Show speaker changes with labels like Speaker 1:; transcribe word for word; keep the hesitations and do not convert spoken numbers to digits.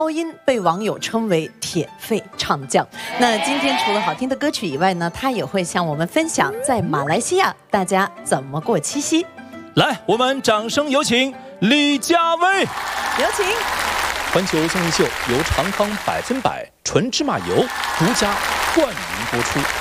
Speaker 1: 高音被网友称为铁肺唱将。那今天除了好听的歌曲以外呢，他也会向我们分享在马来西亚大家怎么过七夕。
Speaker 2: 来，我们掌声有请李佳薇，
Speaker 1: 有请。
Speaker 2: 环球综艺秀由长康百分百纯芝麻油独家冠名播出。